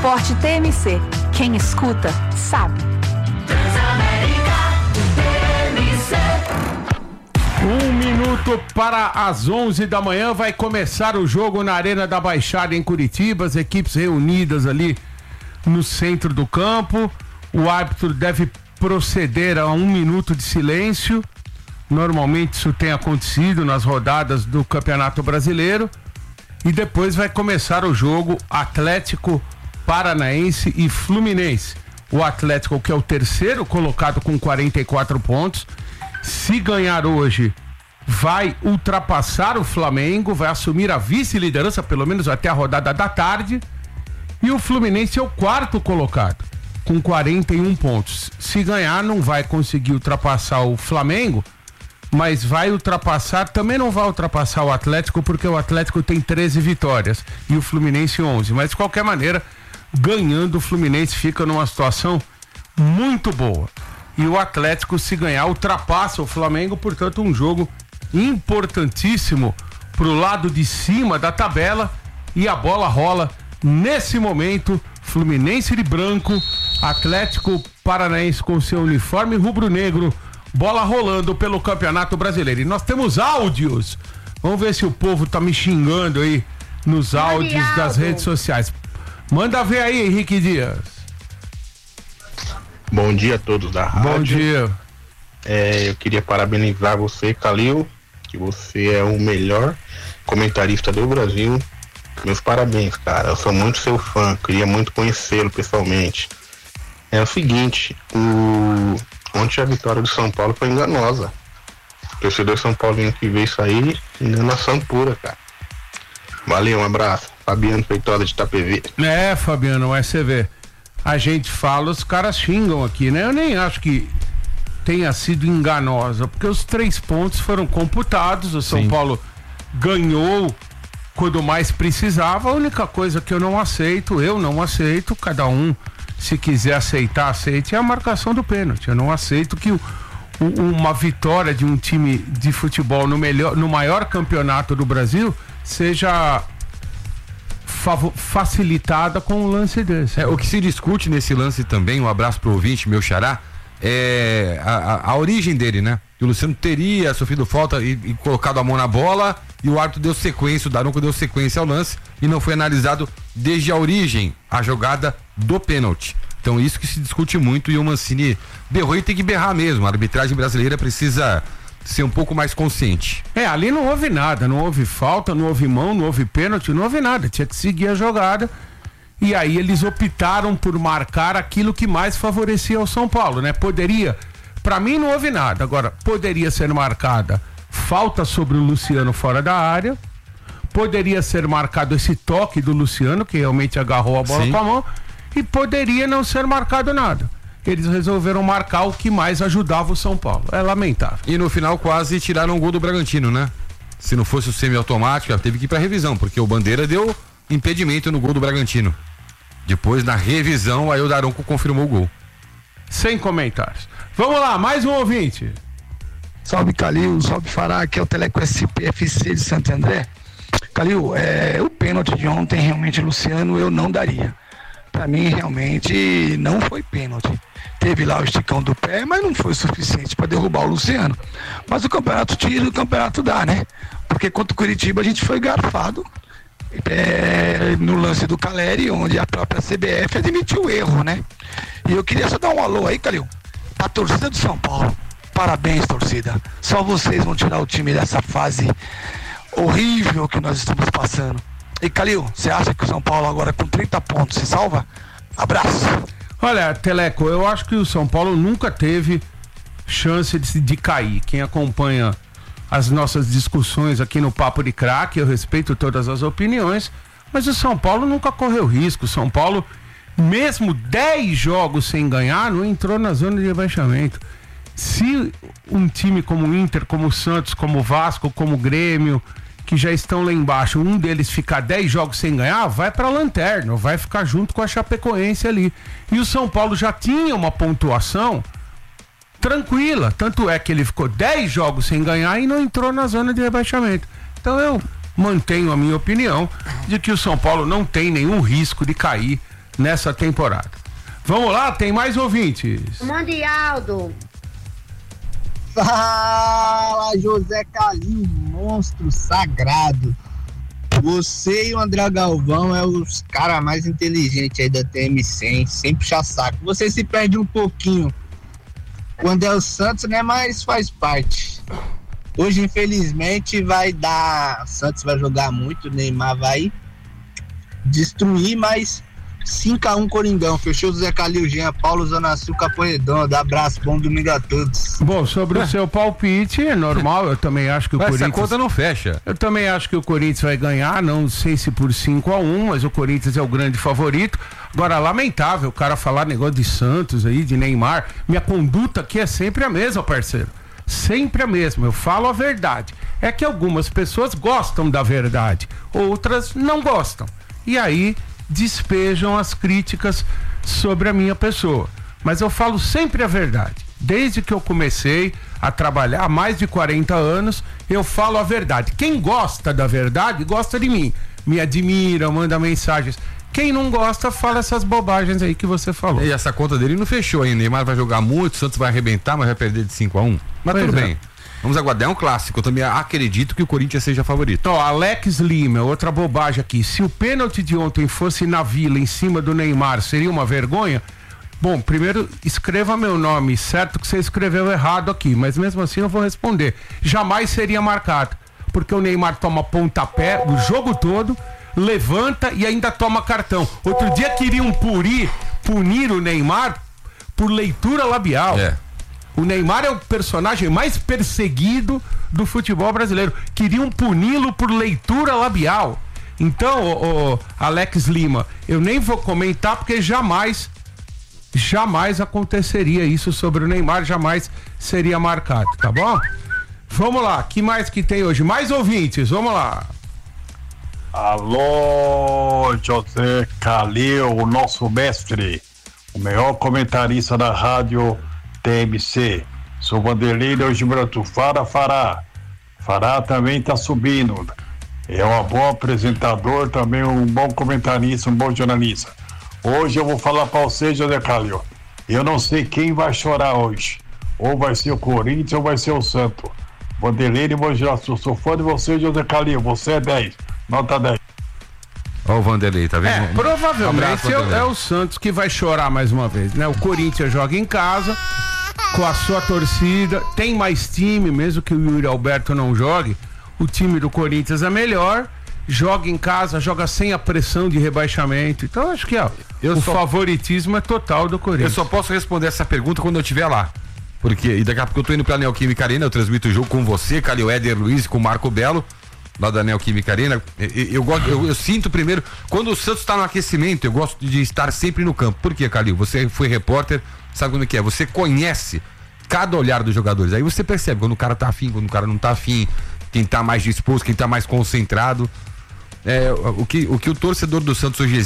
Transporte TMC. Quem escuta, sabe. Transamérica TMC. 1 minuto para as 11 da manhã, vai começar o jogo na Arena da Baixada em Curitiba, as equipes reunidas ali no centro do campo. O árbitro deve proceder a 1 minuto de silêncio. Normalmente isso tem acontecido nas rodadas do Campeonato Brasileiro. E depois vai começar o jogo Atlético Paranaense e Fluminense. O Atlético, que é o terceiro colocado com 44 pontos, se ganhar hoje, vai ultrapassar o Flamengo, vai assumir a vice-liderança, pelo menos até a rodada da tarde. E o Fluminense é o quarto colocado, com 41 pontos. Se ganhar, não vai conseguir ultrapassar o Flamengo, mas vai ultrapassar, também não vai ultrapassar o Atlético, porque o Atlético tem 13 vitórias e o Fluminense 11. Mas de qualquer maneira, ganhando, o Fluminense fica numa situação muito boa. E o Atlético, se ganhar, ultrapassa o Flamengo, portanto um jogo importantíssimo pro lado de cima da tabela. E a bola rola nesse momento, Fluminense de branco, Atlético Paranaense com seu uniforme rubro-negro, bola rolando pelo Campeonato Brasileiro. E nós temos áudios, vamos ver se o povo tá me xingando aí nos áudios das redes sociais. Manda ver aí, Henrique Dias. Bom dia a todos da rádio. Bom dia. Eu queria parabenizar você, Calil, que você é o melhor comentarista do Brasil. Meus parabéns, cara. Eu sou muito seu fã, queria muito conhecê-lo pessoalmente. É o seguinte, ontem a vitória do São Paulo foi enganosa. O torcedor São Paulino que veio isso aí, enganação pura, cara. Valeu, um abraço. Fabiano Feitosa de Itapevi. Fabiano, mas você vê, a gente fala, os caras xingam aqui, né? Eu nem acho que tenha sido enganosa, porque os 3 pontos foram computados, o São Paulo ganhou quando mais precisava. A única coisa que eu não aceito, cada um, se quiser aceitar, aceite, é a marcação do pênalti. Eu não aceito que uma vitória de um time de futebol no maior campeonato do Brasil seja facilitada com um lance desse. O que se discute nesse lance também, um abraço pro ouvinte, meu xará, é a origem dele, né? Que o Luciano teria sofrido falta e colocado a mão na bola, e o árbitro deu sequência, o Daronco deu sequência ao lance e não foi analisado desde a origem a jogada do pênalti. Então isso que se discute muito, e o Mancini berrou, e tem que berrar mesmo. A arbitragem brasileira precisa ser um pouco mais consciente. Ali não houve nada, não houve falta, não houve mão, não houve pênalti, não houve nada, tinha que seguir a jogada. E aí eles optaram por marcar aquilo que mais favorecia o São Paulo, né? Pra mim não houve nada. Agora, poderia ser marcada falta sobre o Luciano fora da área, poderia ser marcado esse toque do Luciano, que realmente agarrou a bola com a mão, e poderia não ser marcado nada. Eles resolveram marcar o que mais ajudava o São Paulo. É lamentável. E no final quase tiraram o gol do Bragantino, né? Se não fosse o semiautomático, teve que ir pra revisão, porque o Bandeira deu impedimento no gol do Bragantino. Depois, na revisão, aí o Daronco confirmou o gol. Sem comentários. Vamos lá, mais um ouvinte. Salve, Calil, salve, Fará, aqui é o Teleco SPFC de Santo André. Calil, o pênalti de ontem, realmente, Luciano, eu não daria. Pra mim, realmente, não foi pênalti. Teve lá o esticão do pé, mas não foi suficiente para derrubar o Luciano. Mas o campeonato tira e o campeonato dá, né? Porque contra o Curitiba a gente foi garfado no lance do Caleri, onde a própria CBF admitiu o erro, né? E eu queria só dar um alô aí, Calil, pra torcida do São Paulo. Parabéns, torcida. Só vocês vão tirar o time dessa fase horrível que nós estamos passando. E Calil, você acha que o São Paulo agora com 30 pontos se salva? Abraço. Olha, Teleco, eu acho que o São Paulo nunca teve chance de cair. Quem acompanha as nossas discussões aqui no Papo de Craque, eu respeito todas as opiniões, mas o São Paulo nunca correu risco. O São Paulo, mesmo 10 jogos sem ganhar, não entrou na zona de rebaixamento. Se um time como o Inter, como o Santos, como o Vasco, como o Grêmio, que já estão lá embaixo, um deles ficar 10 jogos sem ganhar, vai pra lanterna, vai ficar junto com a Chapecoense ali. E o São Paulo já tinha uma pontuação tranquila, tanto é que ele ficou 10 jogos sem ganhar e não entrou na zona de rebaixamento. Então eu mantenho a minha opinião de que o São Paulo não tem nenhum risco de cair nessa temporada. Vamos lá, tem mais ouvintes. Mundialdo. Fala, José Calil, monstro sagrado. Você e o André Galvão é os caras mais inteligentes aí da TM100, sem puxar saco. Você se perde um pouquinho quando é o Santos, né? Mas faz parte. Hoje, infelizmente, vai dar... O Santos vai jogar muito, o Neymar vai destruir, mas 5-1 Coringão. Fechou, José Calil, Jean Paulo, Zona Sul, Capão Redondo. Abraço, bom domingo a todos. Bom, sobre o seu palpite, é normal, eu também acho que o Corinthians... Essa conta não fecha. Eu também acho que o Corinthians vai ganhar, não sei se por 5-1, mas o Corinthians é o grande favorito. Agora, lamentável o cara falar negócio de Santos aí, de Neymar. Minha conduta aqui é sempre a mesma, parceiro. Sempre a mesma, eu falo a verdade. É que algumas pessoas gostam da verdade, outras não gostam. E aí despejam as críticas sobre a minha pessoa. Mas eu falo sempre a verdade. Desde que eu comecei a trabalhar há mais de 40 anos, eu falo a verdade. Quem gosta da verdade, gosta de mim. Me admira, manda mensagens. Quem não gosta, fala essas bobagens aí que você falou. E essa conta dele não fechou ainda. Neymar vai jogar muito, o Santos vai arrebentar, mas vai perder de 5-1. Mas Pois tudo é. bem. Vamos aguardar, é um clássico. Eu também acredito que o Corinthians seja favorito. Então, Alex Lima, outra bobagem aqui. Se o pênalti de ontem fosse na Vila, em cima do Neymar, seria uma vergonha? Bom, primeiro, escreva meu nome. Certo que você escreveu errado aqui, mas mesmo assim eu vou responder. Jamais seria marcado, porque o Neymar toma pontapé o jogo todo, levanta e ainda toma cartão. Outro dia queriam punir o Neymar por leitura labial. É. O Neymar é o personagem mais perseguido do futebol brasileiro. Queriam puni-lo por leitura labial. Então, o Alex Lima, eu nem vou comentar porque jamais aconteceria isso sobre o Neymar, jamais seria marcado, tá bom? Vamos lá, que mais que tem hoje? Mais ouvintes, vamos lá. Alô, José Calil, o nosso mestre, o melhor comentarista da rádio TMC. Sou Vanderlei de Gilberto. Fará também tá subindo. É um bom apresentador, também um bom comentarista, um bom jornalista. Hoje eu vou falar para você, José Calil. Eu não sei quem vai chorar hoje. Ou vai ser o Corinthians ou vai ser o Santos. Vanderlei de Mogiaçu, sou fã de você, José Calil. Você é 10, nota 10. Ó o Vanderlei, tá vendo? Provavelmente Vanderlei. é o Santos que vai chorar mais uma vez, né? O Corinthians joga em casa, com a sua torcida, tem mais time, mesmo que o Yuri Alberto não jogue, o time do Corinthians é melhor, joga em casa, joga sem a pressão de rebaixamento. Então acho que favoritismo é total do Corinthians. Eu só posso responder essa pergunta quando eu estiver lá. E daqui a pouco eu tô indo pra Neoquímica Arena, eu transmito o jogo com você, Calil, Éder Luiz, com o Marco Belo, lá da Neoquímica Arena. Eu sinto primeiro, quando o Santos tá no aquecimento, eu gosto de estar sempre no campo. Por quê, Calil? Você foi repórter, sabe como é que é? Você conhece cada olhar dos jogadores. Aí você percebe quando o cara tá afim, quando o cara não tá afim, quem tá mais disposto, quem tá mais concentrado. O que o torcedor do Santos hoje